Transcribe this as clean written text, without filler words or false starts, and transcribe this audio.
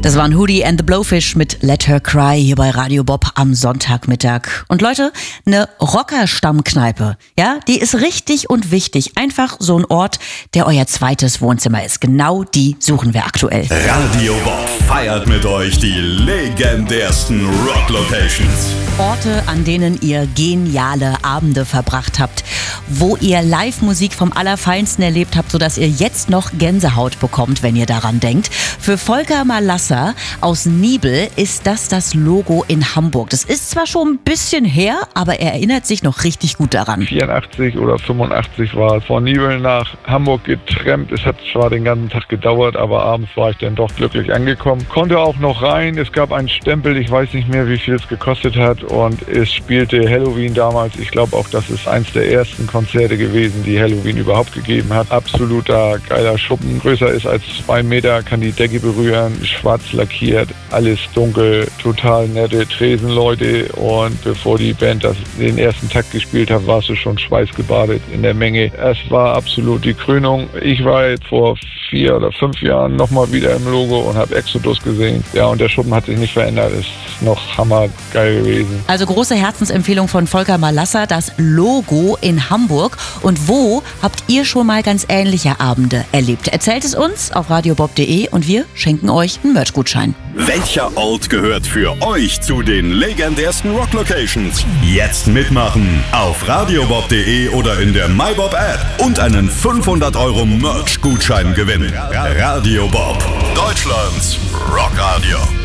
Das waren Hootie and the Blowfish mit Let Her Cry hier bei Radio Bob am Sonntagmittag. Und Leute, eine Rocker-Stammkneipe, ja, die ist richtig und wichtig. Einfach so ein Ort, der euer zweites Wohnzimmer ist. Genau die suchen wir aktuell. Radio Bob feiert mit euch die legendärsten Rock-Locations. Orte, an denen ihr geniale Abende verbracht habt, wo ihr Live-Musik vom Allerfeinsten erlebt habt, sodass ihr jetzt noch Gänsehaut bekommt, wenn ihr daran denkt. Für Volker Malasser aus Niebel ist das Logo in Hamburg. Das ist zwar schon ein bisschen her, aber er erinnert sich noch richtig gut daran. 84 oder 85 war es. Von Niebel nach Hamburg getrennt. Es hat zwar den ganzen Tag gedauert, aber abends war ich dann doch glücklich angekommen. Konnte auch noch rein. Es gab einen Stempel, ich weiß nicht mehr, wie viel es gekostet hat. Und es spielte Helloween damals. Ich glaube auch, das ist eins der ersten Konzerte gewesen, die Helloween überhaupt gegeben hat. Absoluter geiler Schuppen. Größer ist als 2 Meter, kann die Decke berühren. Schwarz lackiert, alles dunkel. Total nette Tresenleute. Und bevor die Band den ersten Takt gespielt hat, warst du schon schweißgebadet in der Menge. Es war absolut die Krönung. Ich war jetzt vor 4 oder 5 Jahren nochmal wieder im Logo und habe Exodus gesehen. Ja, und der Schuppen hat sich nicht verändert. Ist noch hammergeil gewesen. Also große Herzensempfehlung von Volker Malasser, das Logo in Hamburg. Und wo habt ihr schon mal ganz ähnliche Abende erlebt? Erzählt es uns auf radiobob.de und wir schenken euch einen Merch-Gutschein. Welcher Ort gehört für euch zu den legendärsten Rock-Locations? Jetzt mitmachen auf radiobob.de oder in der MyBob-App und einen 500 € Merch-Gutschein gewinnen. Radio Bob, Deutschlands Rockradio.